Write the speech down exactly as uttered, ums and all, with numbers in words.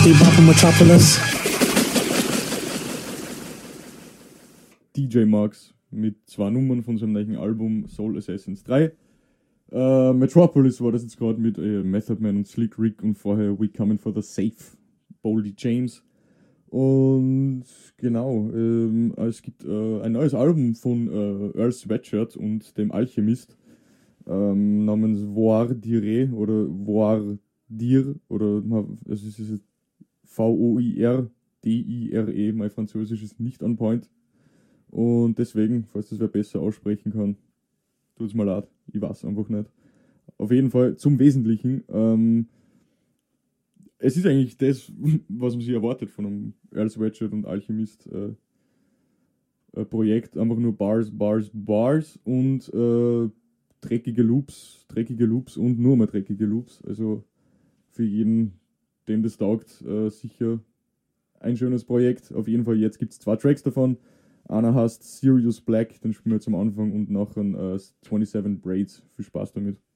Bebop Metropolis. D J Max mit zwei Nummern von seinem neuen Album Soul Assassins drei. Äh, Metropolis war das jetzt gerade mit äh, Method Man und Slick Rick und vorher We Coming for the Safe, Boldy James. Und genau, ähm, es gibt äh, ein neues Album von äh, Earl Sweatshirt und dem Alchemist ähm, namens Voir Dire oder Voir Dir oder also es ist V O I R D I R E, mein Französisch ist nicht on point. Und deswegen, falls das wer besser aussprechen kann, tut's mal leid, ich weiß einfach nicht. Auf jeden Fall zum Wesentlichen. Ähm, es ist eigentlich das, was man sich erwartet von einem Earl Sweatshirt und Alchemist äh, Projekt. Einfach nur Bars, Bars, Bars und äh, dreckige Loops, dreckige Loops und nur mal dreckige Loops. Also für jeden, dem das taugt, äh, sicher ein schönes Projekt. Auf jeden Fall, jetzt gibt es zwei Tracks davon. Einer heißt Sirius Black, den spielen wir zum Anfang und nachher äh, siebenundzwanzig Braids. Viel Spaß damit.